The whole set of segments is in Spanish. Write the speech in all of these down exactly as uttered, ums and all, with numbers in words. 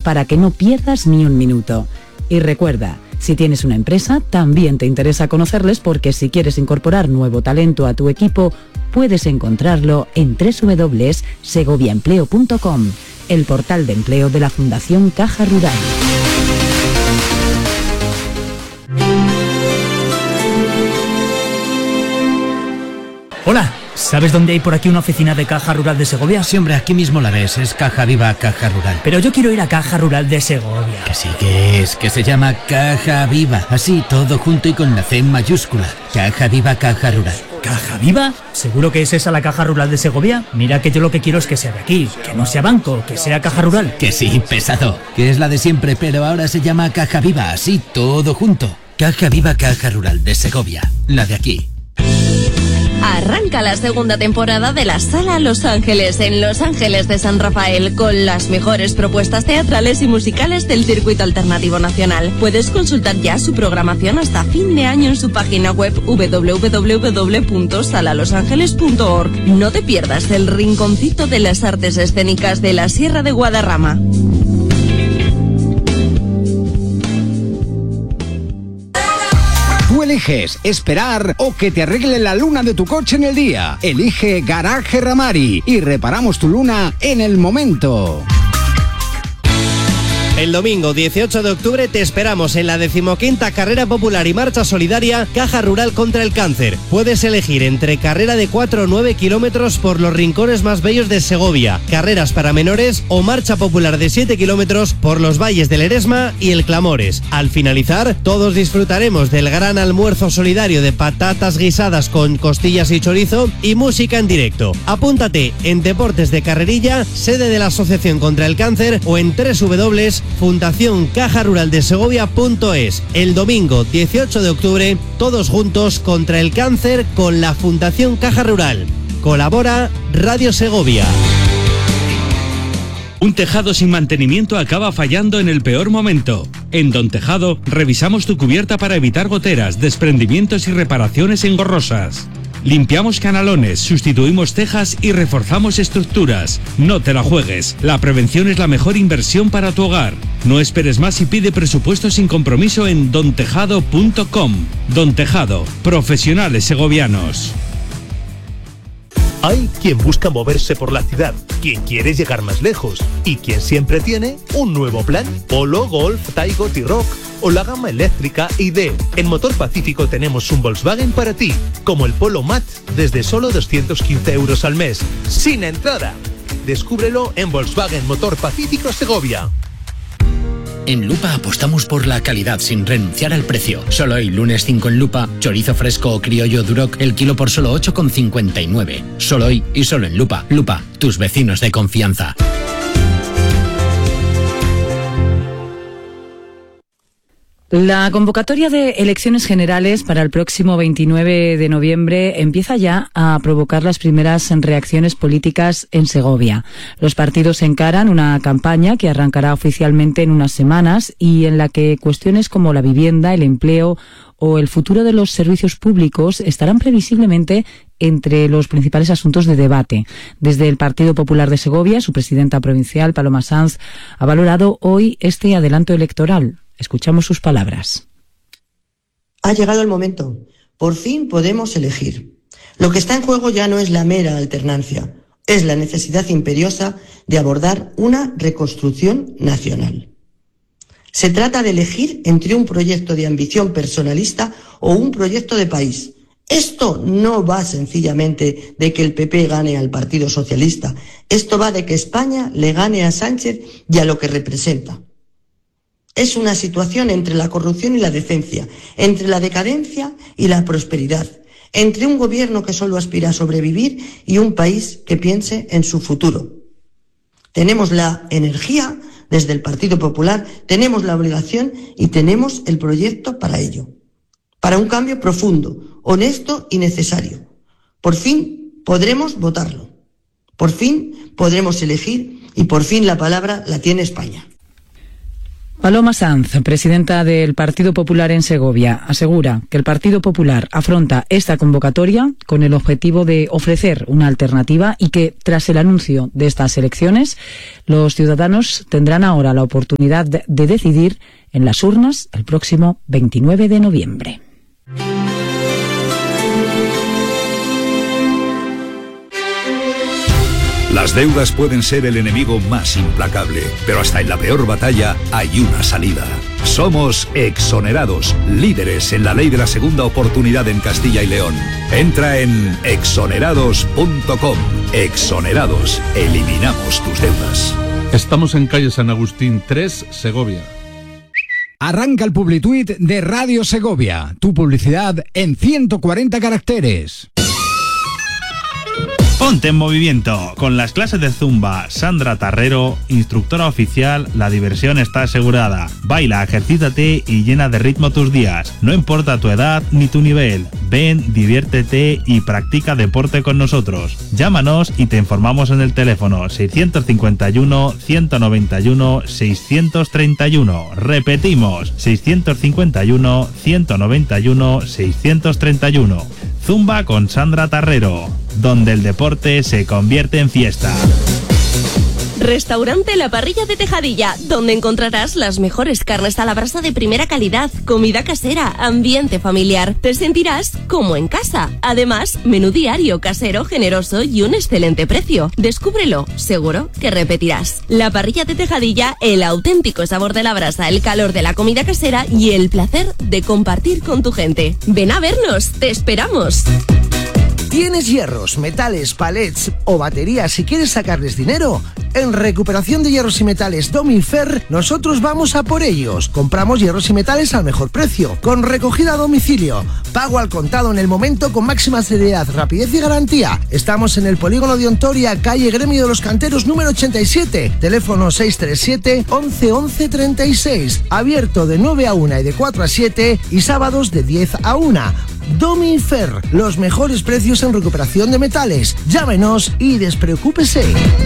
para que no pierdas ni un minuto. Y recuerda, si tienes una empresa, también te interesa conocerles porque si quieres incorporar nuevo talento a tu equipo, puedes encontrarlo en doble u doble u doble u punto segoviaempleo punto com, el portal de empleo de la Fundación Caja Rural. Hola, ¿sabes dónde hay por aquí una oficina de Caja Rural de Segovia? Sí, hombre, aquí mismo la ves, es Caja Viva Caja Rural. Pero yo quiero ir a Caja Rural de Segovia. Que sí que es, que se llama Caja Viva, así todo junto y con la C mayúscula. Caja Viva Caja Rural. ¿Caja Viva? ¿Seguro que es esa la Caja Rural de Segovia? Mira que yo lo que quiero es que sea de aquí, que no sea banco, que sea Caja Rural. Que sí, pesado, que es la de siempre, pero ahora se llama Caja Viva, así todo junto. Caja Viva Caja Rural de Segovia, la de aquí. Arranca la segunda temporada de la Sala Los Ángeles en Los Ángeles de San Rafael con las mejores propuestas teatrales y musicales del circuito alternativo nacional. Puedes consultar ya su programación hasta fin de año en su página web doble u doble u doble u punto sala los ángeles punto org. No te pierdas el rinconcito de las artes escénicas de la Sierra de Guadarrama. Tú eliges esperar o que te arregle la luna de tu coche en el día. Elige Garaje Ramari y reparamos tu luna en el momento. El domingo dieciocho de octubre te esperamos en la decimoquinta Carrera Popular y Marcha Solidaria Caja Rural contra el Cáncer. Puedes elegir entre carrera de cuatro o nueve kilómetros por los rincones más bellos de Segovia, carreras para menores o marcha popular de siete kilómetros por los valles del Eresma y el Clamores. Al finalizar, todos disfrutaremos del gran almuerzo solidario de patatas guisadas con costillas y chorizo y música en directo. Apúntate en Deportes de Carrerilla, sede de la Asociación contra el Cáncer, o en doble u doble u doble u punto fundación caja rural de segovia punto es. El domingo dieciocho de octubre, todos juntos contra el cáncer con la Fundación Caja Rural. Colabora Radio Segovia. Un tejado sin mantenimiento acaba fallando en el peor momento. En Don Tejado revisamos tu cubierta para evitar goteras, desprendimientos y reparaciones engorrosas. Limpiamos canalones, sustituimos tejas y reforzamos estructuras. No te la juegues. La prevención es la mejor inversión para tu hogar. No esperes más y pide presupuesto sin compromiso en don tejado punto com. Don Tejado, profesionales segovianos. Hay quien busca moverse por la ciudad, quien quiere llegar más lejos y quien siempre tiene un nuevo plan. Polo, Golf, Taigo, T-Roc o la gama eléctrica I D. En Motor Pacífico tenemos un Volkswagen para ti, como el Polo Mat, desde solo doscientos quince euros al mes, sin entrada. Descúbrelo en Volkswagen Motor Pacífico Segovia. En Lupa apostamos por la calidad sin renunciar al precio. Solo hoy, lunes cinco en Lupa, chorizo fresco o criollo Duroc, el kilo por solo ocho con cincuenta y nueve. Solo hoy y solo en Lupa. Lupa, tus vecinos de confianza. La convocatoria de elecciones generales para el próximo veintinueve de noviembre empieza ya a provocar las primeras reacciones políticas en Segovia. Los partidos encaran una campaña que arrancará oficialmente en unas semanas y en la que cuestiones como la vivienda, el empleo o el futuro de los servicios públicos estarán previsiblemente entre los principales asuntos de debate. Desde el Partido Popular de Segovia, su presidenta provincial, Paloma Sanz, ha valorado hoy este adelanto electoral. Escuchamos sus palabras. Ha llegado el momento. Por fin podemos elegir. Lo que está en juego ya no es la mera alternancia, es la necesidad imperiosa de abordar una reconstrucción nacional. Se trata de elegir entre un proyecto de ambición personalista o un proyecto de país. Esto no va sencillamente de que el P P gane al Partido Socialista. Esto va de que España le gane a Sánchez y a lo que representa. Es una situación entre la corrupción y la decencia, entre la decadencia y la prosperidad, entre un gobierno que solo aspira a sobrevivir y un país que piense en su futuro. Tenemos la energía desde el Partido Popular, tenemos la obligación y tenemos el proyecto para ello. Para un cambio profundo, honesto y necesario. Por fin podremos votarlo. Por fin podremos elegir y por fin la palabra la tiene España. Paloma Sanz, presidenta del Partido Popular en Segovia, asegura que el Partido Popular afronta esta convocatoria con el objetivo de ofrecer una alternativa y que, tras el anuncio de estas elecciones, los ciudadanos tendrán ahora la oportunidad de decidir en las urnas el próximo veintinueve de noviembre. Las deudas pueden ser el enemigo más implacable, pero hasta en la peor batalla hay una salida. Somos Exonerados, líderes en la ley de la segunda oportunidad en Castilla y León. Entra en exonerados punto com. Exonerados, eliminamos tus deudas. Estamos en calle San Agustín tres, Segovia. Arranca el Publituit de Radio Segovia. Tu publicidad en ciento cuarenta caracteres. Ponte en movimiento. Con las clases de Zumba, Sandra Tarrero, instructora oficial, la diversión está asegurada. Baila, ejercítate y llena de ritmo tus días. No importa tu edad ni tu nivel. Ven, diviértete y practica deporte con nosotros. Llámanos y te informamos en el teléfono seiscientos cincuenta y uno, ciento noventa y uno, seiscientos treinta y uno. Repetimos, seiscientos cincuenta y uno, ciento noventa y uno, seiscientos treinta y uno. Zumba con Sandra Tarrero, donde el deporte se convierte en fiesta. Restaurante La Parrilla de Tejadilla, donde encontrarás las mejores carnes a la brasa de primera calidad, comida casera, ambiente familiar. Te sentirás como en casa. Además, menú diario, casero, generoso y un excelente precio. Descúbrelo, seguro que repetirás. La Parrilla de Tejadilla, el auténtico sabor de la brasa, el calor de la comida casera y el placer de compartir con tu gente. Ven a vernos, te esperamos. ¿Tienes hierros, metales, palets o baterías y quieres sacarles dinero? En Recuperación de Hierros y Metales Domifer, nosotros vamos a por ellos. Compramos hierros y metales al mejor precio, con recogida a domicilio, pago al contado en el momento con máxima seriedad, rapidez y garantía. Estamos en el Polígono de Ontoria, calle Gremio de los Canteros número ochenta y siete, teléfono seis tres siete, once, once, treinta y seis, abierto de nueve a una y de cuatro a siete y sábados de diez a una. Domifer, los mejores precios en recuperación de metales. Llámenos y despreocúpese.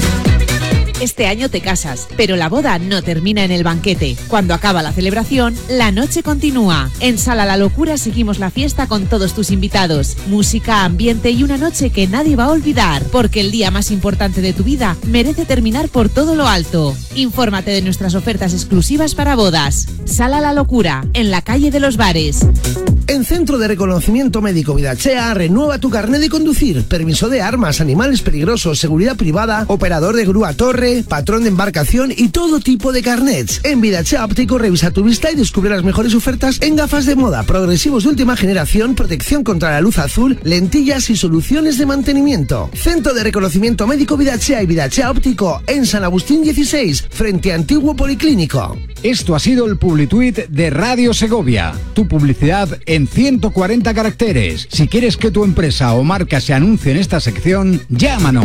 Este año te casas, pero la boda no termina en el banquete. Cuando acaba la celebración, la noche continúa. En Sala La Locura seguimos la fiesta con todos tus invitados. Música, ambiente y una noche que nadie va a olvidar, porque el día más importante de tu vida merece terminar por todo lo alto. Infórmate de nuestras ofertas exclusivas para bodas. Sala La Locura, en la calle de los Bares. En Centro de Reconocimiento Médico Vidachea, renueva tu carnet de conducir, permiso de armas, animales peligrosos, seguridad privada, operador de grúa torre, patrón de embarcación y todo tipo de carnets. En Vidachea Óptico revisa tu vista y descubre las mejores ofertas en gafas de moda, progresivos de última generación, protección contra la luz azul, lentillas y soluciones de mantenimiento. Centro de Reconocimiento Médico Vidachea y Vidachea Óptico en San Agustín dieciséis, frente a Antiguo Policlínico. Esto ha sido el Publituit de Radio Segovia. Tu publicidad en ciento cuarenta caracteres. Si quieres que tu empresa o marca se anuncie en esta sección, llámanos.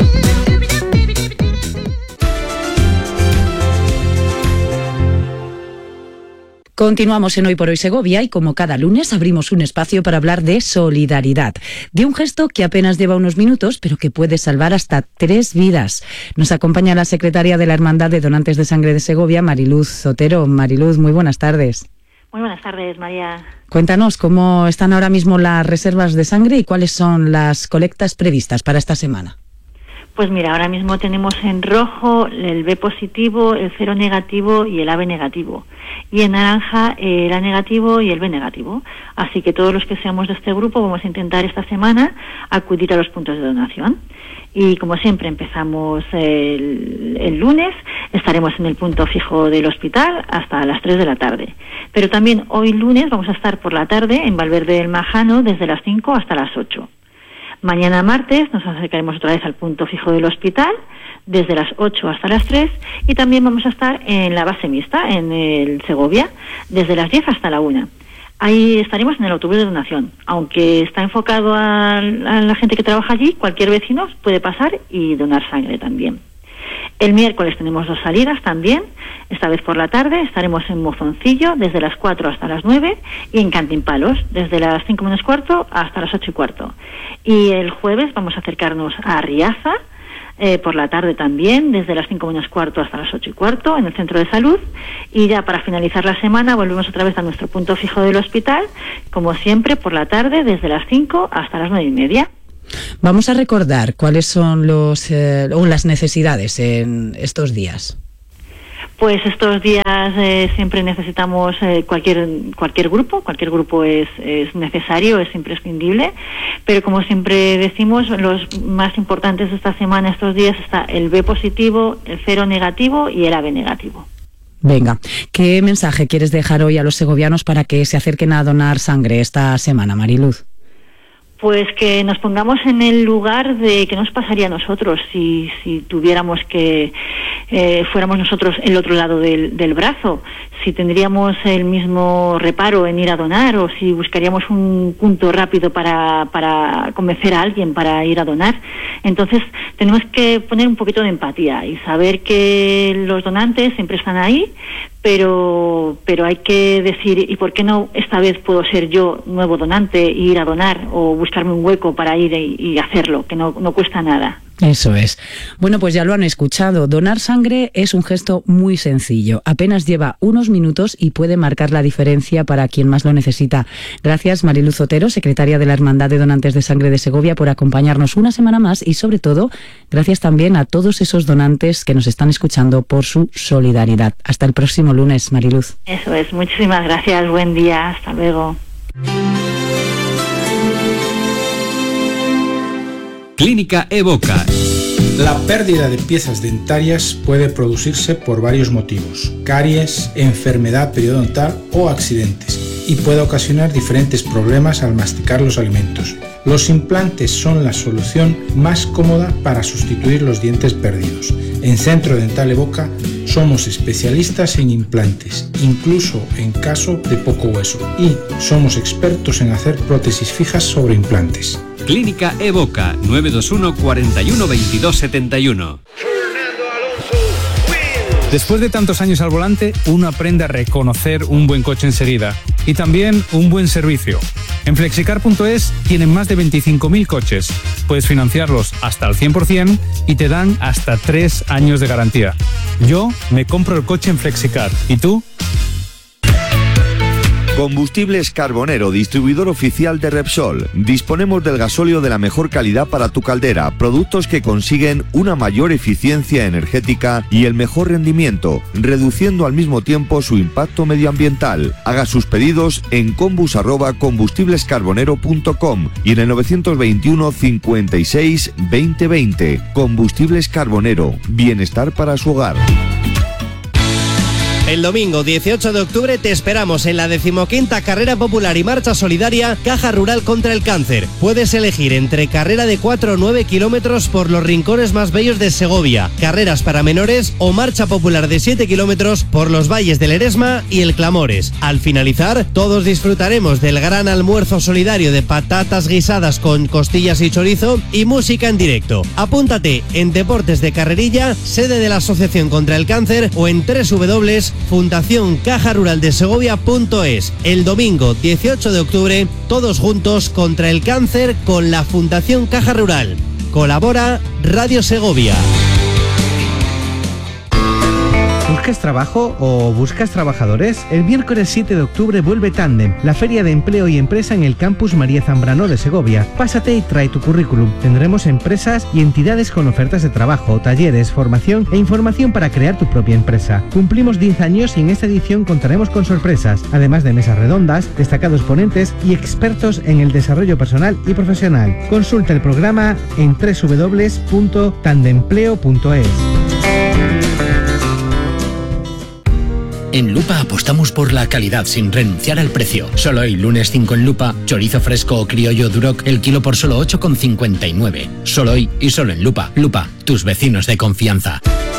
Continuamos en Hoy por Hoy Segovia y como cada lunes abrimos un espacio para hablar de solidaridad, de un gesto que apenas lleva unos minutos pero que puede salvar hasta tres vidas. Nos acompaña la secretaria de la Hermandad de Donantes de Sangre de Segovia, Mariluz Zotero. Mariluz, muy buenas tardes. Muy buenas tardes, María. Cuéntanos cómo están ahora mismo las reservas de sangre y cuáles son las colectas previstas para esta semana. Pues mira, ahora mismo tenemos en rojo el B positivo, el cero negativo y el A B negativo. Y en naranja el A negativo y el B negativo. Así que todos los que seamos de este grupo vamos a intentar esta semana acudir a los puntos de donación. Y como siempre empezamos el, el lunes, estaremos en el punto fijo del hospital hasta las tres de la tarde. Pero también hoy lunes vamos a estar por la tarde en Valverde del Majano desde las cinco hasta las ocho. Mañana martes nos acercaremos otra vez al punto fijo del hospital, desde las ocho hasta las tres, y también vamos a estar en la base mixta, en el Segovia, desde las diez hasta la una. Ahí estaremos en el autobús de donación. Aunque está enfocado a, a la gente que trabaja allí, cualquier vecino puede pasar y donar sangre también. El miércoles tenemos dos salidas también, esta vez por la tarde estaremos en Mozoncillo desde las cuatro hasta las nueve y en Cantimpalos desde las cinco menos cuarto hasta las ocho y cuarto. Y el jueves vamos a acercarnos a Riaza eh, por la tarde también, desde las cinco menos cuarto hasta las ocho y cuarto en el centro de salud, y ya para finalizar la semana volvemos otra vez a nuestro punto fijo del hospital, como siempre por la tarde desde las cinco hasta las nueve y media. Vamos a recordar cuáles son los eh, o las necesidades en estos días. Pues estos días eh, siempre necesitamos eh, cualquier cualquier grupo, cualquier grupo es, es necesario, es imprescindible, pero como siempre decimos, los más importantes de esta semana, estos días, está el B positivo, el cero negativo y el A B negativo. Venga, ¿qué mensaje quieres dejar hoy a los segovianos para que se acerquen a donar sangre esta semana, Mariluz? Pues que nos pongamos en el lugar de qué nos pasaría a nosotros si, si tuviéramos que, eh, fuéramos nosotros el otro lado del, del brazo, si tendríamos el mismo reparo en ir a donar o si buscaríamos un punto rápido para, para convencer a alguien para ir a donar. Entonces tenemos que poner un poquito de empatía y saber que los donantes siempre están ahí, pero pero hay que decir, ¿y por qué no esta vez puedo ser yo nuevo donante e ir a donar o buscarme un hueco para ir y, y hacerlo, que no, no cuesta nada? Eso es. Bueno, pues ya lo han escuchado. Donar sangre es un gesto muy sencillo. Apenas lleva unos minutos y puede marcar la diferencia para quien más lo necesita. Gracias, Mariluz Otero, secretaria de la Hermandad de Donantes de Sangre de Segovia, por acompañarnos una semana más y, sobre todo, gracias también a todos esos donantes que nos están escuchando por su solidaridad. Hasta el próximo lunes, Mariluz. Eso es. Muchísimas gracias. Buen día. Hasta luego. Clínica Evoca. La pérdida de piezas dentarias puede producirse por varios motivos: caries, enfermedad periodontal o accidentes, y puede ocasionar diferentes problemas al masticar los alimentos. Los implantes son la solución más cómoda para sustituir los dientes perdidos. En Centro Dental Evoca somos especialistas en implantes, incluso en caso de poco hueso, y somos expertos en hacer prótesis fijas sobre implantes. Clínica Evoca, nueve dos uno, cuarenta y uno, veintidós setenta y uno. Después de tantos años al volante, uno aprende a reconocer un buen coche enseguida y también un buen servicio. En flexicar punto es tienen más de veinticinco mil coches. Puedes financiarlos hasta el cien por ciento y te dan hasta tres años de garantía. Yo me compro el coche en Flexicar. ¿Y tú? Combustibles Carbonero, distribuidor oficial de Repsol. Disponemos del gasóleo de la mejor calidad para tu caldera, productos que consiguen una mayor eficiencia energética y el mejor rendimiento, reduciendo al mismo tiempo su impacto medioambiental. Haga sus pedidos en combus arroba combustiblescarbonero punto com y en el novecientos veintiuno, cincuenta y seis, veinte veinte. Combustibles Carbonero, bienestar para su hogar. El domingo dieciocho de octubre te esperamos en la decimoquinta Carrera Popular y Marcha Solidaria Caja Rural contra el Cáncer. Puedes elegir entre carrera de cuatro o nueve kilómetros por los rincones más bellos de Segovia, carreras para menores o marcha popular de siete kilómetros por los valles del Eresma y el Clamores. Al finalizar, todos disfrutaremos del gran almuerzo solidario de patatas guisadas con costillas y chorizo y música en directo. Apúntate en Deportes de Carrerilla, sede de la Asociación contra el Cáncer, o en doble u doble u doble u punto fundación caja rural de segovia punto es. El domingo dieciocho de octubre, todos juntos contra el cáncer con la Fundación Caja Rural. Colabora Radio Segovia. ¿Buscas trabajo o buscas trabajadores? El miércoles siete de octubre vuelve Tándem, la feria de empleo y empresa en el campus María Zambrano de Segovia. Pásate y trae tu currículum. Tendremos empresas y entidades con ofertas de trabajo, talleres, formación e información para crear tu propia empresa. Cumplimos diez años y en esta edición contaremos con sorpresas, además de mesas redondas, destacados ponentes y expertos en el desarrollo personal y profesional. Consulta el programa en doble u doble u doble u punto tandempleo punto es. En Lupa apostamos por la calidad sin renunciar al precio. Solo hoy, lunes cinco en Lupa, chorizo fresco o criollo Duroc, el kilo por solo ocho con cincuenta y nueve. Solo hoy y solo en Lupa. Lupa, tus vecinos de confianza.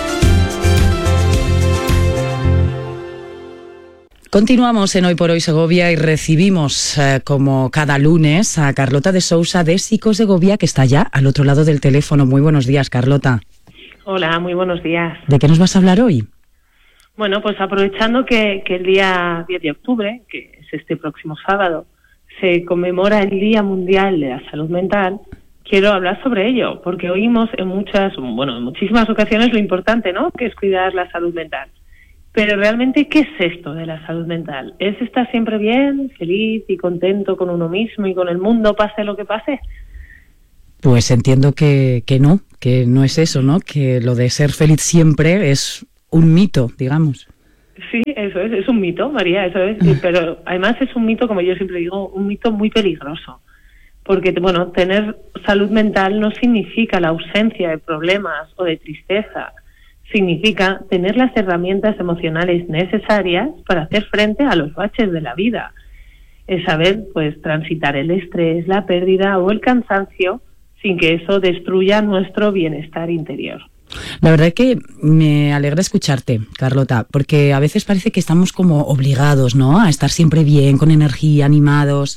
Continuamos en Hoy por Hoy Segovia y recibimos, eh, como cada lunes, a Carlota de Sousa de Psicosegovia, que está ya al otro lado del teléfono. Muy buenos días, Carlota. Hola, muy buenos días. ¿De qué nos vas a hablar hoy? Bueno, pues aprovechando que, que el día diez de octubre, que es este próximo sábado, se conmemora el Día Mundial de la Salud Mental, quiero hablar sobre ello, porque oímos en muchas, bueno, en muchísimas ocasiones lo importante, ¿no?, que es cuidar la salud mental. Pero realmente, ¿qué es esto de la salud mental? ¿Es estar siempre bien, feliz y contento con uno mismo y con el mundo, pase lo que pase? Pues entiendo que, que no, que no es eso, ¿no? Que lo de ser feliz siempre es un mito, digamos. Sí, eso es, es un mito, María, eso es. Pero además es un mito, como yo siempre digo, un mito muy peligroso. Porque, bueno, tener salud mental no significa la ausencia de problemas o de tristeza. Significa tener las herramientas emocionales necesarias para hacer frente a los baches de la vida. Es saber, pues, transitar el estrés, la pérdida o el cansancio sin que eso destruya nuestro bienestar interior. La verdad es que me alegra escucharte, Carlota, porque a veces parece que estamos como obligados, ¿no?, a estar siempre bien, con energía, animados.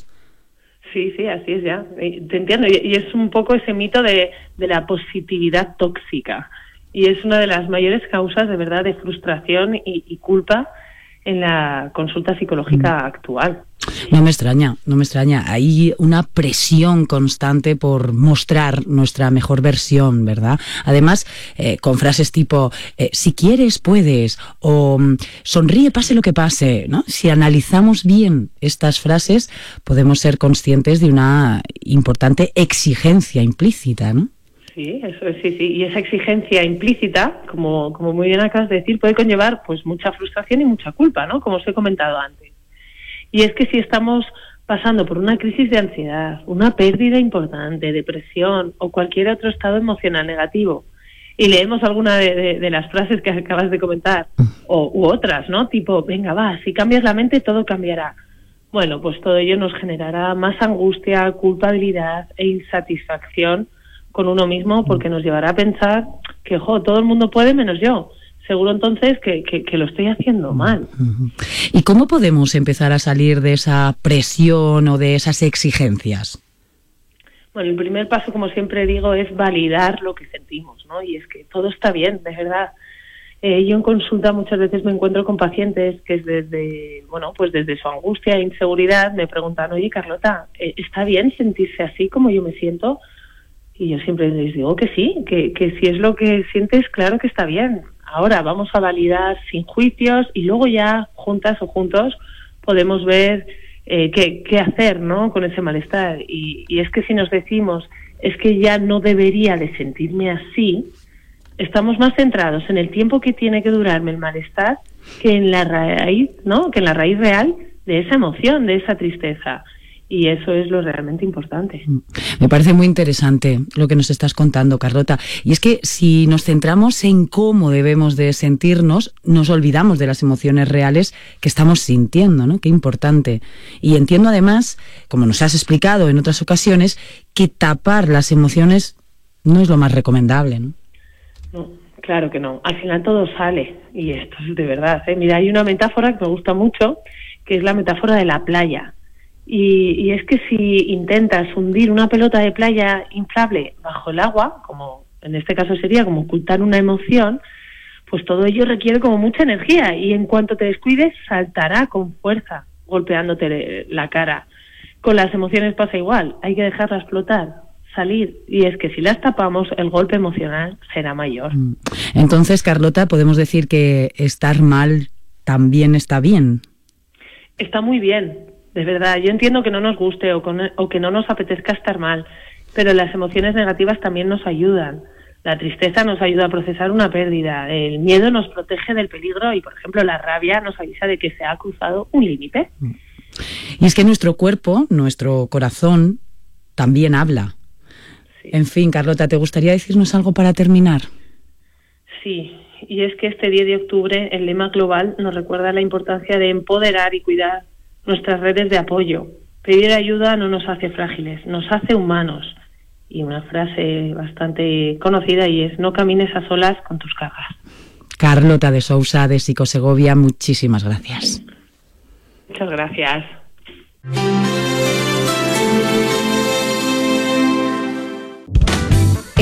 Sí, sí, así es ya. Te entiendo. Y es un poco ese mito de, de la positividad tóxica. Y es una de las mayores causas, de verdad, de frustración y, y culpa en la consulta psicológica actual. No me extraña, no me extraña. Hay una presión constante por mostrar nuestra mejor versión, ¿verdad? Además, eh, con frases tipo, eh, si quieres, puedes, o sonríe, pase lo que pase, ¿no? Si analizamos bien estas frases, podemos ser conscientes de una importante exigencia implícita, ¿no? Sí, eso es, sí, sí. Y esa exigencia implícita, como, como muy bien acabas de decir, puede conllevar pues mucha frustración y mucha culpa, ¿no?, como os he comentado antes. Y es que si estamos pasando por una crisis de ansiedad, una pérdida importante, depresión o cualquier otro estado emocional negativo, y leemos alguna de, de, de las frases que acabas de comentar, o u otras, ¿no?, tipo, venga, va, si cambias la mente todo cambiará. Bueno, pues todo ello nos generará más angustia, culpabilidad e insatisfacción con uno mismo, porque nos llevará a pensar que, jo, todo el mundo puede menos yo. Seguro entonces que, que, que lo estoy haciendo mal. ¿Y cómo podemos empezar a salir de esa presión o de esas exigencias? Bueno, el primer paso, como siempre digo, es validar lo que sentimos, ¿no? Y es que todo está bien, de verdad. Eh, yo en consulta muchas veces me encuentro con pacientes que desde, bueno, pues desde su angustia e inseguridad me preguntan, oye, Carlota, ¿está bien sentirse así como yo me siento? Y yo siempre les digo que sí, que, que si es lo que sientes, claro que está bien. Ahora vamos a validar sin juicios y luego ya juntas o juntos podemos ver eh, qué, qué hacer, ¿no?, con ese malestar. Y, y es que si nos decimos, es que ya no debería de sentirme así, estamos más centrados en el tiempo que tiene que durarme el malestar que en la raíz, ¿no?, que en la raíz real de esa emoción, de esa tristeza. Y eso es lo realmente importante. Me parece muy interesante lo que nos estás contando, Carlota. Y es que si nos centramos en cómo debemos de sentirnos, nos olvidamos de las emociones reales que estamos sintiendo, ¿no? Qué importante. Y entiendo además, como nos has explicado en otras ocasiones, que tapar las emociones no es lo más recomendable, ¿no? No, claro que no. Al final todo sale. Y esto es de verdad, ¿eh? Mira, hay una metáfora que me gusta mucho, que es la metáfora de la playa. Y, y es que si intentas hundir una pelota de playa inflable bajo el agua, como en este caso sería como ocultar una emoción, pues todo ello requiere como mucha energía y en cuanto te descuides saltará con fuerza, golpeándote la cara. Con las emociones pasa igual, hay que dejarlas flotar, salir, y es que si las tapamos el golpe emocional será mayor. Entonces, Carlota, podemos decir que estar mal también está bien. Está muy bien. De verdad, yo entiendo que no nos guste o, con, o que no nos apetezca estar mal, pero las emociones negativas también nos ayudan. La tristeza nos ayuda a procesar una pérdida, el miedo nos protege del peligro y, por ejemplo, la rabia nos avisa de que se ha cruzado un límite. Y es que nuestro cuerpo, nuestro corazón, también habla. Sí. En fin, Carlota, ¿te gustaría decirnos algo para terminar? Sí, y es que este diez de octubre el lema global nos recuerda la importancia de empoderar y cuidar nuestras redes de apoyo. Pedir ayuda no nos hace frágiles, nos hace humanos. Y una frase bastante conocida y es, no camines a solas con tus cargas. Carlota de Sousa, de Psicosegovia, muchísimas gracias. Muchas gracias.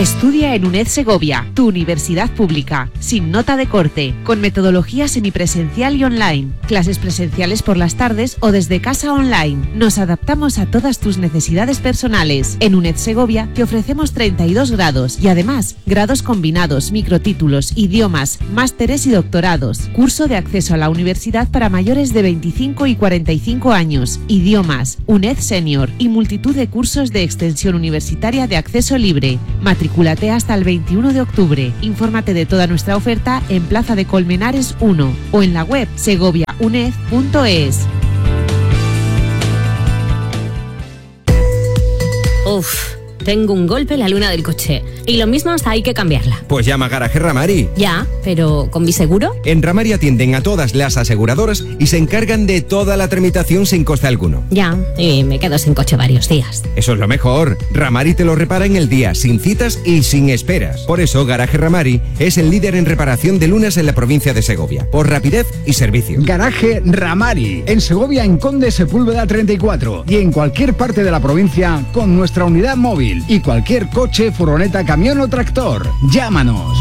Estudia en UNED Segovia, tu universidad pública, sin nota de corte, con metodología semipresencial y online, clases presenciales por las tardes o desde casa online. Nos adaptamos a todas tus necesidades personales. En UNED Segovia te ofrecemos treinta y dos grados y además grados combinados, microtítulos, idiomas, másteres y doctorados. Curso de acceso a la universidad para mayores de veinticinco y cuarenta y cinco años, idiomas, UNED Senior y multitud de cursos de extensión universitaria de acceso libre. Matricúlate hasta el veintiuno de octubre. Infórmate de toda nuestra oferta en Plaza de Colmenares uno o en la web segovia uned punto es. Uf, tengo un golpe en la luna del coche. Y lo mismo hasta hay que cambiarla. Pues llama a Garaje Ramari. Ya, pero ¿con mi seguro? En Ramari atienden a todas las aseguradoras y se encargan de toda la tramitación sin coste alguno. Ya, y me quedo sin coche varios días. Eso es lo mejor. Ramari te lo repara en el día, sin citas y sin esperas. Por eso Garaje Ramari es el líder en reparación de lunas en la provincia de Segovia, por rapidez y servicio. Garaje Ramari, en Segovia, en Conde Sepúlveda treinta y cuatro y en cualquier parte de la provincia con nuestra unidad móvil y cualquier coche, furgoneta, camión o tractor. Llámanos.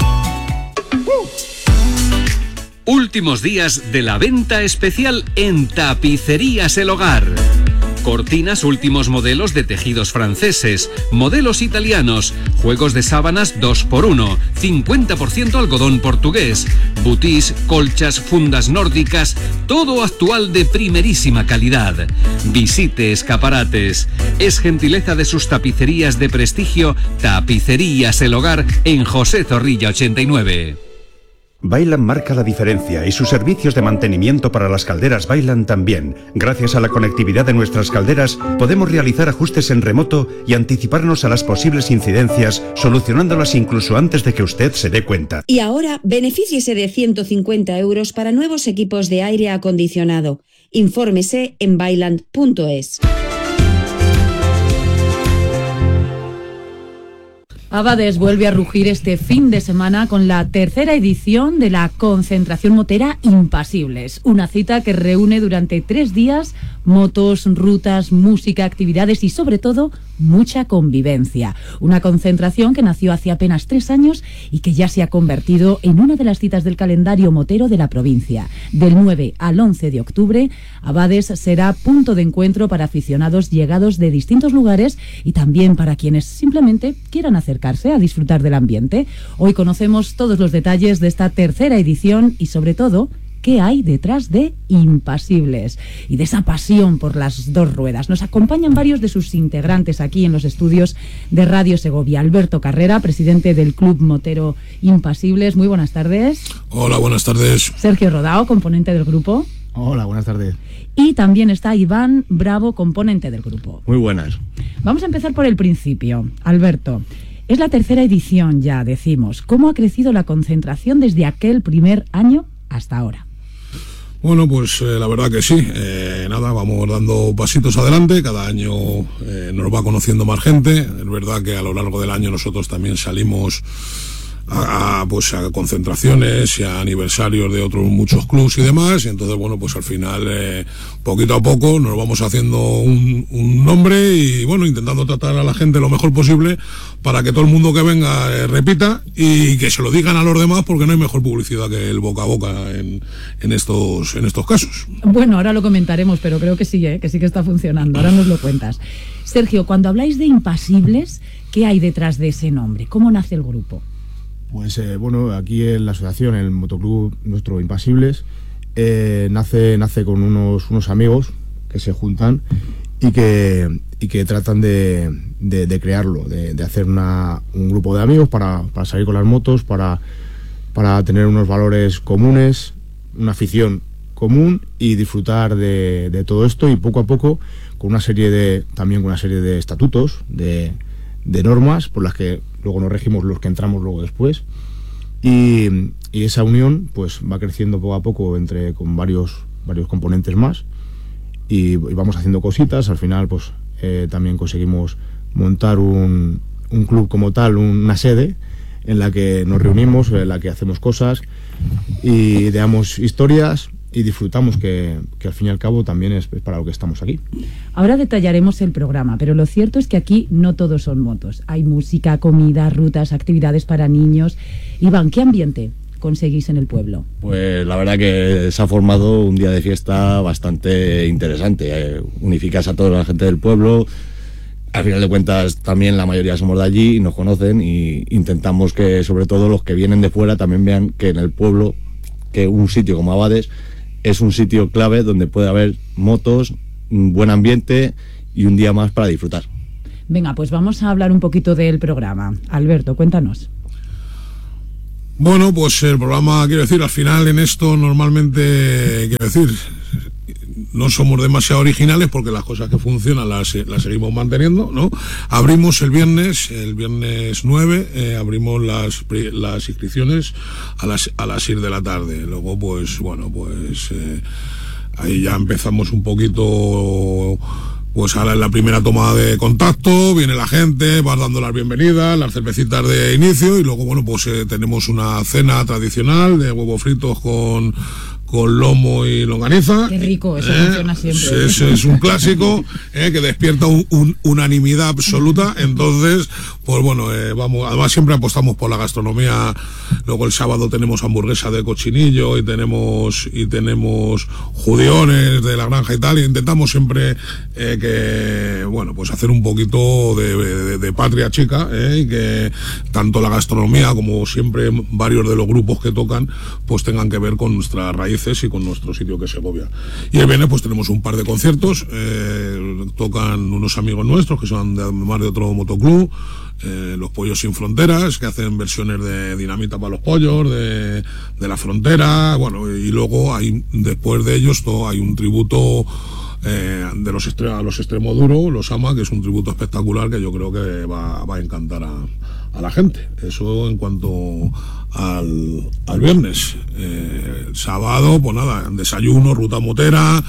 Últimos días de la venta especial en Tapicerías El Hogar. Cortinas últimos modelos de tejidos franceses, modelos italianos, juegos de sábanas dos por uno, cincuenta por ciento algodón portugués, butís, colchas, fundas nórdicas, todo actual de primerísima calidad. Visite escaparates. Es gentileza de sus tapicerías de prestigio, Tapicerías El Hogar, en José Zorrilla ochenta y nueve. Vaillant marca la diferencia y sus servicios de mantenimiento para las calderas Vaillant también. Gracias a la conectividad de nuestras calderas podemos realizar ajustes en remoto y anticiparnos a las posibles incidencias, solucionándolas incluso antes de que usted se dé cuenta. Y ahora, benefíciese de ciento cincuenta euros para nuevos equipos de aire acondicionado. Infórmese en vaillant punto es. Abades vuelve a rugir este fin de semana con la tercera edición de la concentración motera Impasibles, una cita que reúne durante tres días motos, rutas, música, actividades y sobre todo mucha convivencia. Una concentración que nació hace apenas tres años y que ya se ha convertido en una de las citas del calendario motero de la provincia. Del nueve al once de octubre, Abades será punto de encuentro para aficionados llegados de distintos lugares y también para quienes simplemente quieran acercarse a disfrutar del ambiente. Hoy conocemos todos los detalles de esta tercera edición y sobre todo qué hay detrás de Impasibles y de esa pasión por las dos ruedas. Nos acompañan varios de sus integrantes aquí en los estudios de Radio Segovia. Alberto Carrera, presidente del Club Motero Impasibles. Muy buenas tardes. Hola, buenas tardes. Sergio Rodao, componente del grupo. Hola, buenas tardes. Y también está Iván Bravo, componente del grupo. Muy buenas. Vamos a empezar por el principio. Alberto, es la tercera edición ya, decimos. ¿Cómo ha crecido la concentración desde aquel primer año hasta ahora? Bueno, pues eh, la verdad que sí, eh, nada, vamos dando pasitos adelante, cada año eh, nos va conociendo más gente, es verdad que a lo largo del año nosotros también salimos a, a, pues a concentraciones y a aniversarios de otros muchos clubs y demás, y entonces bueno, pues al final eh, poquito a poco nos vamos haciendo un, un nombre y bueno, intentando tratar a la gente lo mejor posible para que todo el mundo que venga eh, repita y que se lo digan a los demás, porque no hay mejor publicidad que el boca a boca en, en estos en estos casos. Bueno, ahora lo comentaremos, pero creo que sí, ¿eh? que sí que está funcionando, ahora nos lo cuentas. Sergio, cuando habláis de Impasibles, ¿qué hay detrás de ese nombre? ¿Cómo nace el grupo? Pues eh, bueno, aquí en la asociación, el motoclub nuestro Impasibles, eh, nace nace con unos unos amigos que se juntan y que y que tratan de, de, de crearlo, de, de hacer una, un grupo de amigos para, para salir con las motos, para, para tener unos valores comunes, una afición común y disfrutar de, de todo esto, y poco a poco con una serie de también con una serie de estatutos, de, de normas por las que luego nos regimos los que entramos luego después, y, y esa unión pues va creciendo poco a poco entre con varios varios componentes más y, y vamos haciendo cositas. Al final pues eh, también conseguimos montar un, un club como tal, una sede en la que nos reunimos, en la que hacemos cosas y ideamos historias y disfrutamos, que, que al fin y al cabo también es, es para lo que estamos aquí. Ahora detallaremos el programa, pero lo cierto es que aquí no todos son motos. Hay música, comida, rutas, actividades para niños. Iván, ¿qué ambiente conseguís en el pueblo? Pues la verdad que se ha formado un día de fiesta bastante interesante. Eh, unificas a toda la gente del pueblo. Al final de cuentas también la mayoría somos de allí y nos conocen, y intentamos que sobre todo los que vienen de fuera también vean que en el pueblo, que un sitio como Abades es un sitio clave donde puede haber motos, un buen ambiente y un día más para disfrutar. Venga, pues vamos a hablar un poquito del programa. Alberto, cuéntanos. Bueno, pues el programa, quiero decir, al final en esto normalmente, quiero decir, no somos demasiado originales porque las cosas que funcionan las, las seguimos manteniendo, ¿no? Abrimos el viernes, el viernes nueve, eh, abrimos las, las inscripciones a las, a las seis de la tarde. Luego, pues, bueno, pues eh, ahí ya empezamos un poquito. Pues ahora es la primera toma de contacto, viene la gente, vas dando las bienvenidas, las cervecitas de inicio, y luego, bueno, pues eh, tenemos una cena tradicional de huevos fritos con, con lomo y longaniza. Qué rico, eso eh, funciona siempre. Es, es un clásico eh, que despierta un, un, unanimidad absoluta. Entonces, pues bueno, eh, vamos, además siempre apostamos por la gastronomía. Luego el sábado tenemos hamburguesa de cochinillo y tenemos y tenemos judiones de la granja y tal, y intentamos siempre eh, que, bueno, pues hacer un poquito de, de, de patria chica, eh, y que tanto la gastronomía como siempre varios de los grupos que tocan pues tengan que ver con nuestras raíces y con nuestro sitio que es Segovia. Y el viernes pues tenemos un par de conciertos, eh, tocan unos amigos nuestros que son de más de otro motoclub, eh, Los Pollos Sin Fronteras, que hacen versiones de Dinamita para los Pollos, de, de La Frontera, bueno, y luego hay, después de ellos, todo, hay un tributo eh, de los, estre a los Extremoduro, Los Ama, que es un tributo espectacular que yo creo que va, va a encantar a, a la gente. Eso en cuanto al, al viernes. Eh, el sábado, pues nada, desayuno, ruta motera,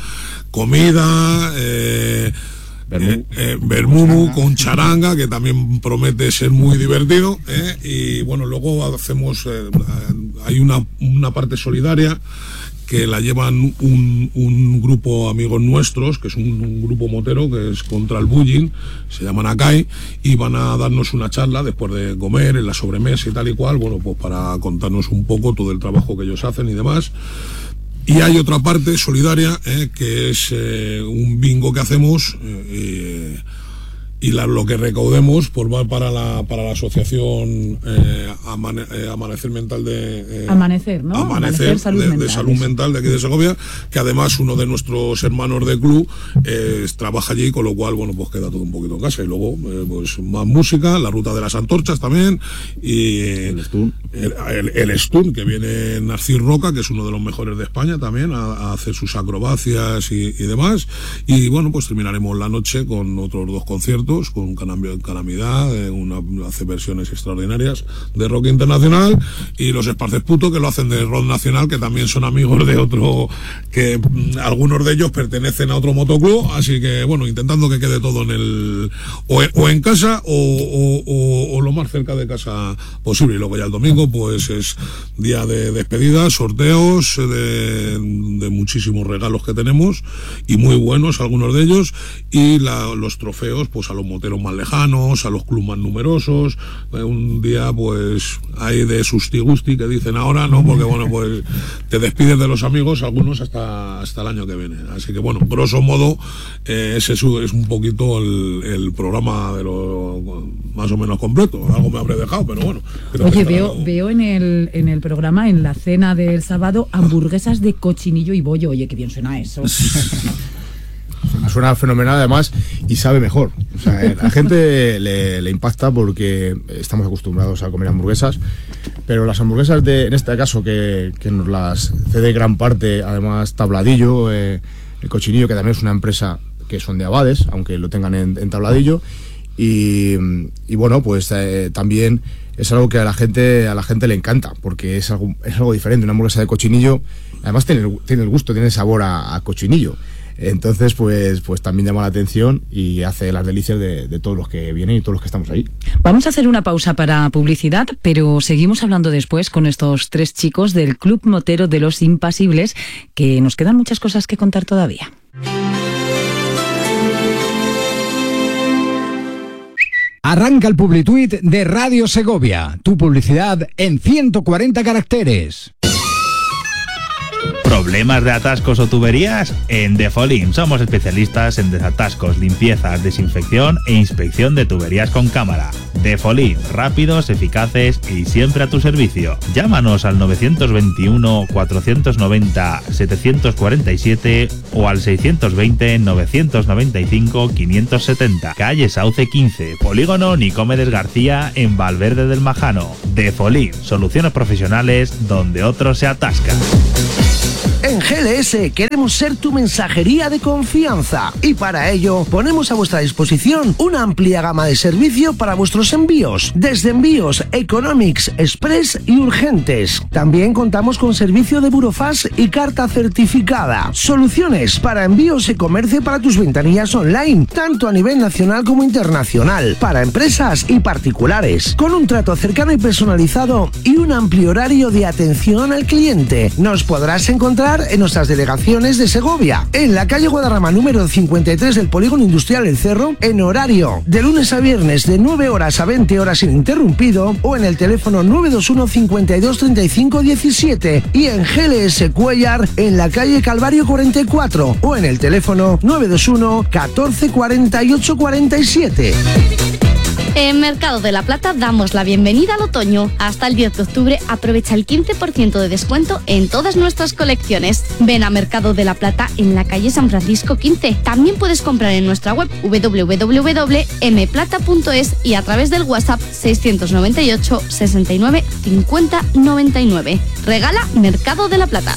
comida, eh, Eh, eh, Bermumu con charanga, que también promete ser muy divertido, eh, y bueno, luego hacemos eh, hay una, una parte solidaria que la llevan un, un grupo amigos nuestros, que es un, un grupo motero que es contra el bullying, se llaman Akai, y van a darnos una charla después de comer en la sobremesa y tal y cual, bueno, pues para contarnos un poco todo el trabajo que ellos hacen y demás. Y hay otra parte solidaria, eh, que es eh, un bingo que hacemos, eh, y la, lo que recaudemos pues va para la para la asociación eh, Amane, eh, Amanecer Mental de... Eh, Amanecer, ¿no? Amanecer, Amanecer salud de, mental, de salud eso. mental de aquí de Segovia, que además uno de nuestros hermanos de club eh, trabaja allí, con lo cual, bueno, pues queda todo un poquito en casa. Y luego, eh, pues más música, la ruta de las antorchas también, y el Stun, el, el, el Stun, que viene Narcís Roca, que es uno de los mejores de España también, a, a hacer sus acrobacias y, y demás. Y bueno, pues terminaremos la noche con otros dos conciertos, con Calamidad, eh, una, hace versiones extraordinarias de rock internacional, y los Esparces Puto, que lo hacen de rock nacional, que también son amigos de otro, que mm, algunos de ellos pertenecen a otro motoclub, así que bueno, intentando que quede todo en el o, o en casa o, o, o, o lo más cerca de casa posible. Y luego ya el domingo pues es día de despedida, sorteos de, de muchísimos regalos que tenemos, y muy buenos algunos de ellos, y la, los trofeos pues a los moteros más lejanos, a los clubes más numerosos. Eh, un día pues hay de susti gusti, que dicen ahora, ¿no? Porque bueno, pues te despides de los amigos, algunos hasta hasta el año que viene. Así que bueno, grosso modo, eh, ese es un poquito el, el programa de lo más o menos completo. Algo me habré dejado, pero bueno. Oye, veo, algo... veo en el en el programa, en la cena del sábado, hamburguesas de cochinillo y bollo. Oye, qué bien suena eso. Suena fenomenal además y sabe mejor. O sea, a la gente le, le impacta porque estamos acostumbrados a comer hamburguesas, pero las hamburguesas de, en este caso, que, que nos las cede gran parte, además Tabladillo, eh, el Cochinillo, que también es una empresa que son de Abades, aunque lo tengan en, en Tabladillo, y, y bueno, pues eh, también es algo que a la gente a la gente le encanta, porque es algo, es algo diferente. Una hamburguesa de cochinillo, además tiene, tiene el gusto, tiene el sabor a, a cochinillo. Entonces, pues, pues también llama la atención y hace las delicias de, de todos los que vienen y todos los que estamos ahí. Vamos a hacer una pausa para publicidad, pero seguimos hablando después con estos tres chicos del Club Motero de los Impasibles, que nos quedan muchas cosas que contar todavía. Arranca el Publituit de Radio Segovia. Tu publicidad en ciento cuarenta caracteres. ¿Problemas de atascos o tuberías? En Defolim somos especialistas en desatascos, limpiezas, desinfección e inspección de tuberías con cámara. Defolim, rápidos, eficaces y siempre a tu servicio. Llámanos al nueve dos uno, cuatro nueve cero, siete cuatro siete o al seis dos cero, nueve nueve cinco, cinco siete cero. Calle Sauce quince, Polígono Nicomedes García en Valverde del Majano. Defolim, soluciones profesionales donde otros se atascan. En G L S queremos ser tu mensajería de confianza y para ello ponemos a vuestra disposición una amplia gama de servicio para vuestros envíos, desde envíos economics, express y urgentes. También contamos con servicio de burofax y carta certificada. Soluciones para envíos y comercio para tus ventanillas online, tanto a nivel nacional como internacional, para empresas y particulares, con un trato cercano y personalizado y un amplio horario de atención al cliente. Nos podrás encontrar en nuestras delegaciones de Segovia, en la calle Guadarrama número cincuenta y tres del Polígono Industrial El Cerro, en horario de lunes a viernes de nueve horas a veinte horas ininterrumpido, o en el teléfono nueve dos uno, cincuenta y dos, treinta y cinco, diecisiete, y en G L S Cuellar en la calle Calvario cuarenta y cuatro, o en el teléfono nueve dos uno, catorce, cuarenta y ocho, cuarenta y siete. En Mercado de la Plata damos la bienvenida al otoño. Hasta el diez de octubre aprovecha el quince por ciento de descuento en todas nuestras colecciones. Ven a Mercado de la Plata en la calle San Francisco quince. También puedes comprar en nuestra web doble u doble u doble u punto m plata punto es y a través del WhatsApp seiscientos noventa y ocho, sesenta y nueve, cincuenta, noventa y nueve. Regala Mercado de la Plata.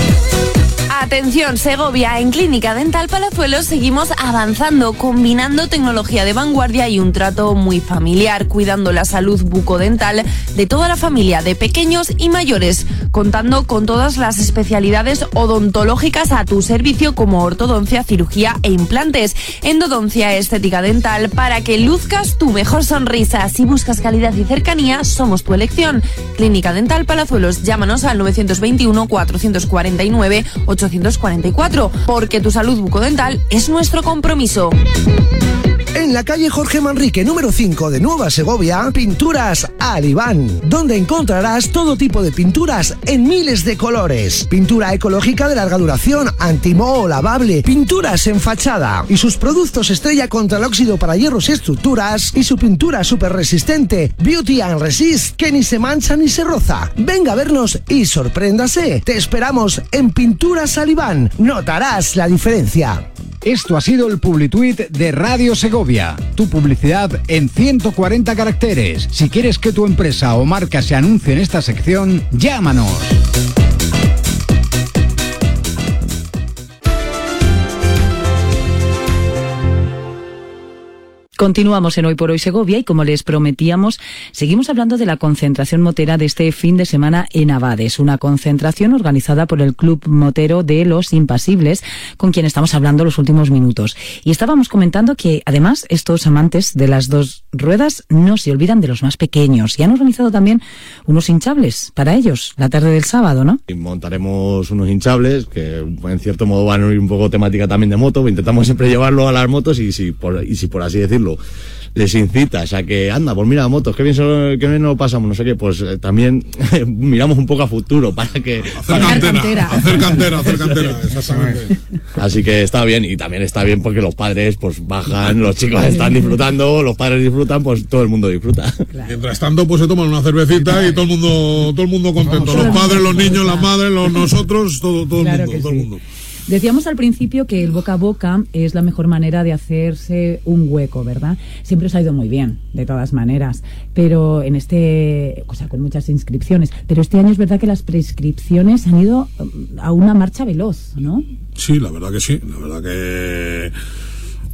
Atención Segovia, en Clínica Dental Palazuelos seguimos avanzando, combinando tecnología de vanguardia y un trato muy familiar, cuidando la salud bucodental de toda la familia, de pequeños y mayores, contando con todas las especialidades odontológicas a tu servicio como ortodoncia, cirugía e implantes, endodoncia, estética dental, para que luzcas tu mejor sonrisa. Si buscas calidad y cercanía, somos tu elección. Clínica Dental Palazuelos, llámanos al nueve dos uno, cuatro cuatro nueve, ochocientos cuarenta y cuatro, porque tu salud bucodental es nuestro compromiso. En la calle Jorge Manrique número cinco de Nueva Segovia, Pinturas Alibán, donde encontrarás todo tipo de pinturas en miles de colores. Pintura ecológica de larga duración, antimoho, lavable, pinturas en fachada y sus productos estrella contra el óxido para hierros y estructuras, y su pintura súper resistente Beauty and Resist, que ni se mancha ni se roza. Venga a vernos y sorpréndase. Te esperamos en Pinturas Alibán. Notarás la diferencia. Esto ha sido el Publituit de Radio Segovia. Tu publicidad en ciento cuarenta caracteres. Si quieres que tu empresa o marca se anuncie en esta sección, llámanos. Continuamos en Hoy por Hoy Segovia y, como les prometíamos, seguimos hablando de la concentración motera de este fin de semana en Abades, una concentración organizada por el Club Motero de los Impasibles, con quien estamos hablando los últimos minutos. Y estábamos comentando que, además, estos amantes de las dos ruedas no se olvidan de los más pequeños y han organizado también unos hinchables para ellos la tarde del sábado, ¿no? Y montaremos unos hinchables que, en cierto modo, van a ir un poco temática también de moto. Intentamos siempre llevarlo a las motos y si por, y si por así decirlo les incitas a que, anda, pues mira, motos, qué bien, solo, qué bien nos lo pasamos, no sé qué, pues eh, también miramos un poco a futuro para que... Hacer para cantera, cantera. hacer cantera, hacer cantera, exactamente. Así que está bien, y también está bien porque los padres pues bajan, los chicos están disfrutando, los padres disfrutan, pues todo el mundo disfruta. Claro. Mientras tanto, pues se toman una cervecita y todo el mundo, todo el mundo contento, los padres, los niños, las madres, los nosotros, todo, todo Claro el mundo, que todo sí. el mundo. Decíamos al principio que el boca a boca es la mejor manera de hacerse un hueco, ¿verdad? Siempre os ha ido muy bien, de todas maneras, pero en este, o sea, con muchas inscripciones, pero este año es verdad que las prescripciones han ido a una marcha veloz, ¿no? Sí, la verdad que sí, la verdad que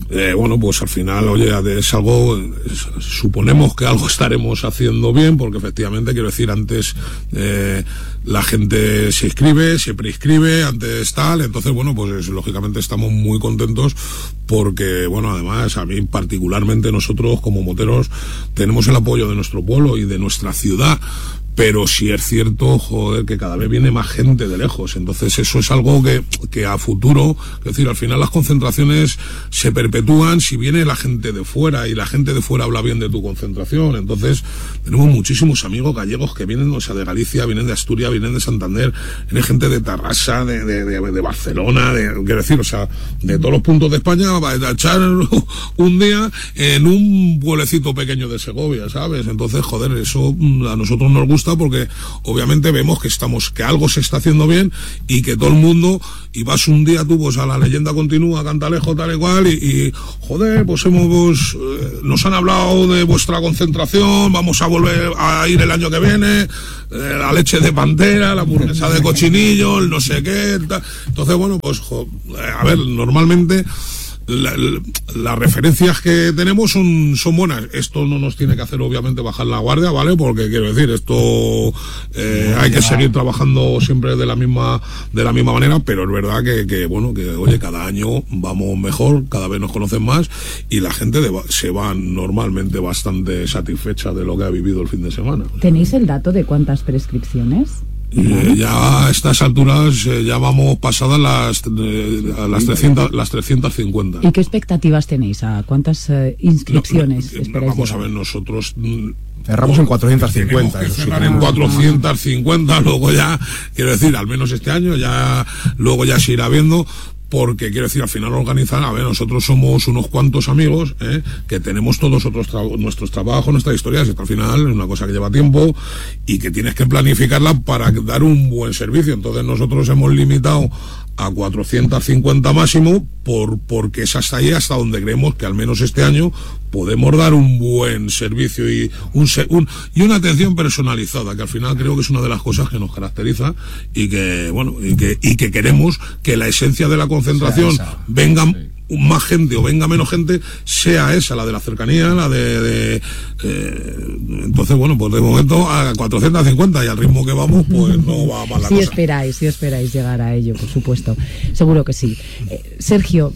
Eh, bueno, pues al final, oye, es algo, es, suponemos que algo estaremos haciendo bien, porque efectivamente, quiero decir, antes eh, la gente se inscribe, se preinscribe, antes tal, entonces, bueno, pues lógicamente estamos muy contentos porque, bueno, además, a mí particularmente nosotros como moteros tenemos el apoyo de nuestro pueblo y de nuestra ciudad. Pero sí es cierto, joder, que cada vez viene más gente de lejos. Entonces eso es algo que, que a futuro, es decir, al final las concentraciones se perpetúan si viene la gente de fuera y la gente de fuera habla bien de tu concentración. Entonces tenemos muchísimos amigos gallegos que vienen, o sea, de Galicia, vienen de Asturias, vienen de Santander, viene gente de Tarrasa, de, de, de, de Barcelona, de, quiero decir, o sea, de todos los puntos de España, va a echar un día en un pueblecito pequeño de Segovia, ¿sabes? Entonces, joder, eso a nosotros nos gusta porque obviamente vemos que estamos, que algo se está haciendo bien y que todo el mundo, y vas un día tú pues a la Leyenda Continúa, Cantalejo, tal y cual, y, y joder, pues hemos, pues, eh, nos han hablado de vuestra concentración, vamos a volver a ir el año que viene, eh, la leche de pantera, la hamburguesa de cochinillo, el no sé qué, tal. Entonces, bueno, pues, jo, a ver, normalmente La, la, las referencias que tenemos son, son buenas. Esto no nos tiene que hacer obviamente bajar la guardia, ¿vale? Porque quiero decir, esto eh, hay que seguir trabajando siempre de la misma de la misma manera, pero es verdad que, que bueno, que oye, cada año vamos mejor, cada vez nos conocen más y la gente de, se va normalmente bastante satisfecha de lo que ha vivido el fin de semana. ¿Tenéis el dato de cuántas prescripciones? Eh, ya a estas alturas eh, ya vamos pasadas las, eh, a las, trescientas, las trescientas cincuenta. ¿Y qué expectativas tenéis? ¿A cuántas eh, inscripciones no, no, esperáis? Vamos llegar? A ver, nosotros cerramos en cuatrocientas cincuenta. Eso cerrar en cuatrocientas cincuenta, luego ya, quiero decir, al menos este año, ya luego ya se irá viendo. Porque quiero decir, al final organizar, a ver, nosotros somos unos cuantos amigos ¿eh? que tenemos todos otros tra- nuestros trabajos, nuestras historias, y esto al final es una cosa que lleva tiempo y que tienes que planificarla para dar un buen servicio. Entonces nosotros hemos limitado a cuatrocientas cincuenta máximo por porque es hasta ahí hasta donde creemos que al menos este año podemos dar un buen servicio y un, un y una atención personalizada, que al final creo que es una de las cosas que nos caracteriza y que bueno y que y que queremos que la esencia de la concentración venga más gente o venga menos gente, sea esa, la de la cercanía, la de... de eh, entonces, bueno, pues de momento a cuatrocientas cincuenta y al ritmo que vamos, pues no va mal la sí cosa. esperáis, sí esperáis llegar a ello, por supuesto. Seguro que sí. Eh, Sergio,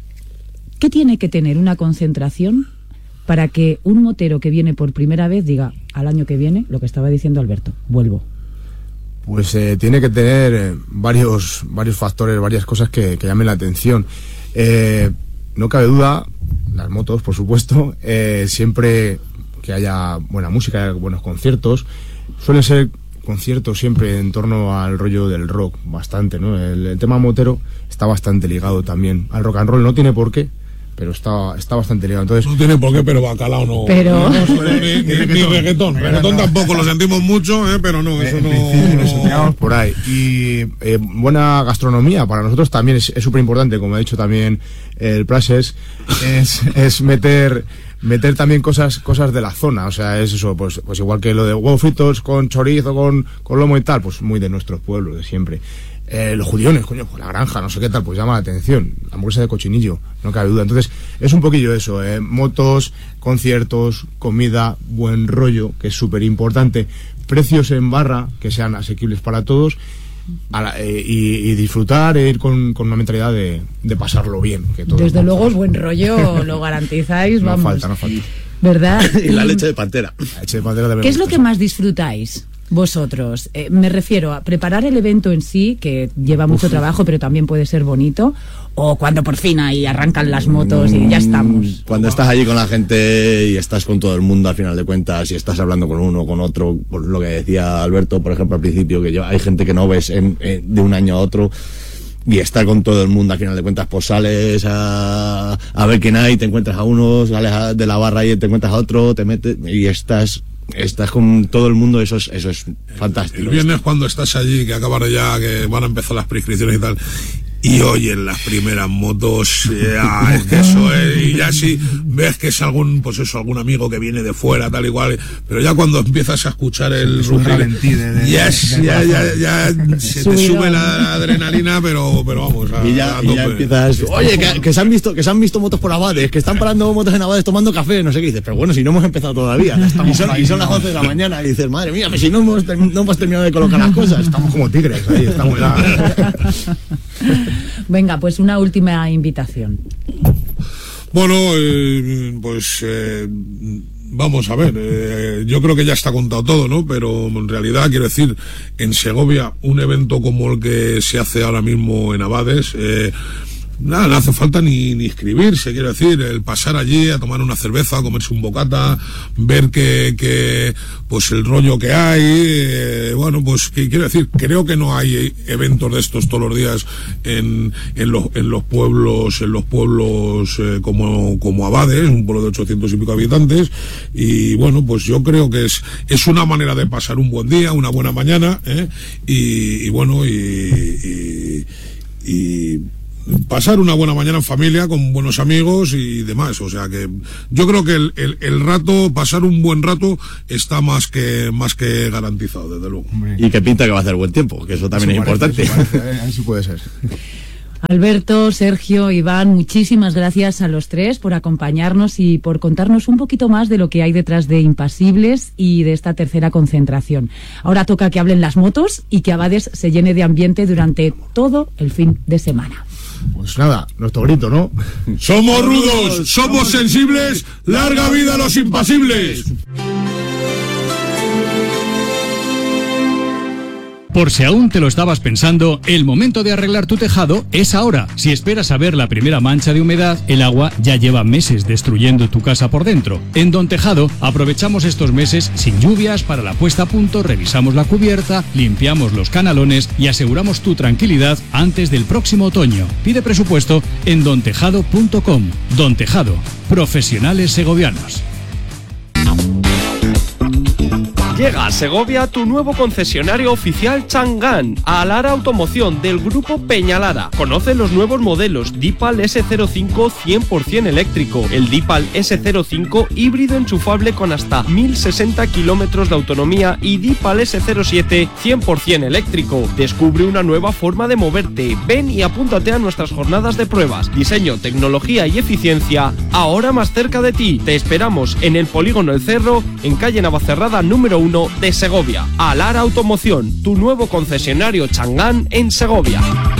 ¿qué tiene que tener una concentración para que un motero que viene por primera vez diga, al año que viene, lo que estaba diciendo Alberto, vuelvo? Pues eh, tiene que tener eh, varios, varios factores, varias cosas que, que llamen la atención. Eh, no cabe duda, las motos, por supuesto, eh, siempre que haya buena música, haya buenos conciertos, suelen ser conciertos siempre en torno al rollo del rock, bastante, ¿no? El, el tema motero está bastante ligado también al rock and roll, no tiene por qué, pero está, está bastante ligado. Entonces, no tiene por qué, pero bacalao no. Pero... no, no ni, ni, ni reggaetón. Reggaetón tampoco, lo sentimos mucho, ¿eh? Pero no, eso no... Nos sentíamos por ahí. Y eh, buena gastronomía, para nosotros también es súper importante, como ha dicho también el Plases, es, es meter... meter también cosas cosas de la zona, o sea, es eso, pues pues igual que lo de huevos fritos con chorizo, con, con lomo y tal, pues muy de nuestros pueblos, de siempre. Eh, los judiones, coño, pues la granja, no sé qué tal, pues llama la atención. La hamburguesa de cochinillo, no cabe duda. Entonces, es un poquillo eso, eh, motos, conciertos, comida, buen rollo, que es súper importante, precios en barra, que sean asequibles para todos, a la, eh, y, y disfrutar e ir con, con una mentalidad de, de pasarlo bien. Que todo Desde luego, buen rollo lo garantizáis, no vamos. No falta, no falta. ¿Verdad? Y la leche de pantera. La leche de pantera también. ¿Qué es lo que más disfrutáis vosotros? Eh, me refiero a preparar el evento en sí, que lleva mucho Uf. trabajo, pero también puede ser bonito, o cuando por fin ahí arrancan las motos y ya estamos. Cuando estás allí con la gente y estás con todo el mundo al final de cuentas y estás hablando con uno, con otro, por lo que decía Alberto, por ejemplo, al principio, que yo, hay gente que no ves en, en, de un año a otro. Y estar con todo el mundo, al final de cuentas, pues sales a, a ver quién hay, te encuentras a uno, sales a, de la barra y te encuentras a otro, te metes y estás estás con todo el mundo, eso es, eso es fantástico. El viernes cuando estás allí, que acabas ya, que van a empezar las prescripciones y tal, y oyen las primeras motos, ya, es que eso es, y ya si ves que es algún, pues eso, algún amigo que viene de fuera, tal y cual, pero ya cuando empiezas a escuchar el rugir, yes, ya, ya, ya, ya se te sube la adrenalina, pero, pero vamos, a, y ya, a y ya empiezas, oye, que, que se han visto, que se han visto motos por Abades, que están parando motos en Abades tomando café, no sé qué dices, pero bueno, si no hemos empezado todavía, y son, y son las once de la mañana, y dices, madre mía, pero si no hemos, no hemos terminado de colocar las cosas, estamos como tigres ahí, estamos ya. Venga, pues una última invitación. Bueno, eh, pues eh, vamos a ver, eh, yo creo que ya está contado todo, ¿no? Pero en realidad, quiero decir, en Segovia, un evento como el que se hace ahora mismo en Abades, eh, nada, no hace falta ni, ni inscribirse, quiero decir, el pasar allí a tomar una cerveza, a comerse un bocata, ver que, que pues el rollo que hay, eh, bueno, pues que, quiero decir, creo que no hay eventos de estos todos los días en, en, los, en los pueblos, en los pueblos eh, como, como Abades, un pueblo de ochocientos y pico habitantes, y bueno, pues yo creo que es, es una manera de pasar un buen día, una buena mañana, ¿eh? y, y bueno, y, y, y pasar una buena mañana en familia, con buenos amigos y demás, o sea que yo creo que el, el, el rato, pasar un buen rato está más que más que garantizado, desde luego. Y que pinta que va a hacer buen tiempo, que eso también eso es parece, importante. Parece, ¿eh? Así puede ser. Alberto, Sergio, Iván, muchísimas gracias a los tres por acompañarnos y por contarnos un poquito más de lo que hay detrás de Impasibles y de esta tercera concentración. Ahora toca que hablen las motos y que Abades se llene de ambiente durante todo el fin de semana. Pues nada, nuestro grito, ¿no? Somos rudos, somos sensibles, larga vida a los impasibles. Por si aún te lo estabas pensando, el momento de arreglar tu tejado es ahora. Si esperas a ver la primera mancha de humedad, el agua ya lleva meses destruyendo tu casa por dentro. En Don Tejado aprovechamos estos meses sin lluvias para la puesta a punto, revisamos la cubierta, limpiamos los canalones y aseguramos tu tranquilidad antes del próximo otoño. Pide presupuesto en don tejado punto com. Don Tejado, profesionales segovianos. Llega a Segovia tu nuevo concesionario oficial Chang'an, Alara Automoción del grupo Peñalara. Conoce los nuevos modelos Deepal ese cero cinco cien por ciento eléctrico, el Deepal ese cero cinco híbrido enchufable con hasta mil sesenta kilómetros de autonomía y Deepal ese cero siete cien por ciento eléctrico. Descubre una nueva forma de moverte. Ven y apúntate a nuestras jornadas de pruebas. Diseño, tecnología y eficiencia ahora más cerca de ti. Te esperamos en el Polígono El Cerro, en calle Navacerrada número uno de Segovia. Alara Automoción, tu nuevo concesionario Chang'an en Segovia.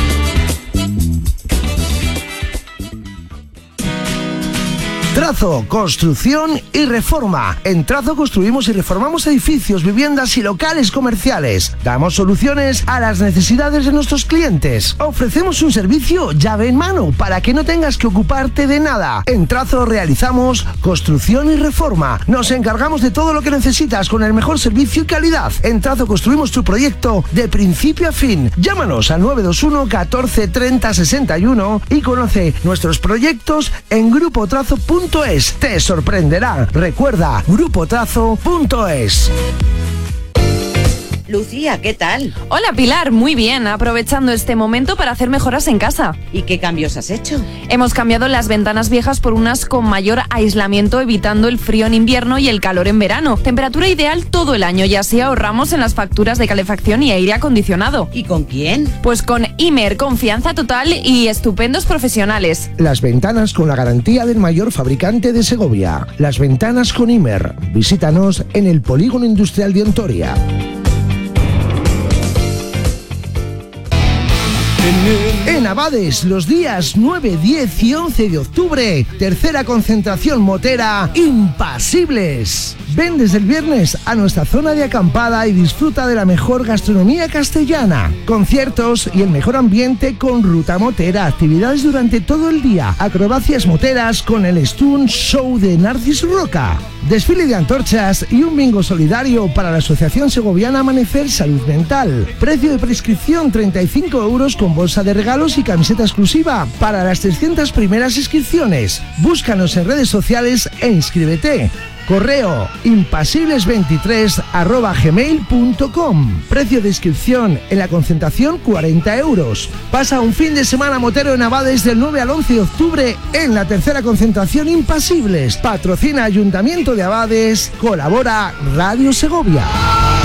Trazo, construcción y reforma. En Trazo construimos y reformamos edificios, viviendas y locales comerciales. Damos soluciones a las necesidades de nuestros clientes. Ofrecemos un servicio llave en mano para que no tengas que ocuparte de nada. En Trazo realizamos construcción y reforma. Nos encargamos de todo lo que necesitas con el mejor servicio y calidad. En Trazo construimos tu proyecto de principio a fin. Llámanos al nueve dos uno catorce treinta sesenta y uno y conoce nuestros proyectos en grupo trazo punto es. Te sorprenderá. Recuerda, grupo trazo punto es. Lucía, ¿qué tal? Hola Pilar, muy bien, aprovechando este momento para hacer mejoras en casa. ¿Y qué cambios has hecho? Hemos cambiado las ventanas viejas por unas con mayor aislamiento, evitando el frío en invierno y el calor en verano. Temperatura ideal todo el año y así ahorramos en las facturas de calefacción y aire acondicionado. ¿Y con quién? Pues con Imer, confianza total y estupendos profesionales. Las ventanas con la garantía del mayor fabricante de Segovia. Las ventanas con Imer. Visítanos en el Polígono Industrial de Ontoria. En Abades, los días nueve, diez y once de octubre, tercera concentración motera Impasibles. Ven desde el viernes a nuestra zona de acampada y disfruta de la mejor gastronomía castellana, conciertos y el mejor ambiente con ruta motera, actividades durante todo el día, acrobacias moteras con el Stun Show de Narcis Roca, desfile de antorchas y un bingo solidario para la Asociación Segoviana Amanecer Salud Mental. Precio de prescripción treinta y cinco euros con bolsa de regalos y camiseta exclusiva para las trescientas primeras inscripciones. Búscanos en redes sociales e inscríbete. Correo impasibles veintitrés arroba gmail punto com. Precio de inscripción en la concentración cuarenta euros. Pasa un fin de semana motero en Abades del nueve al once de octubre en la tercera concentración Impasibles. Patrocina Ayuntamiento de Abades. Colabora Radio Segovia.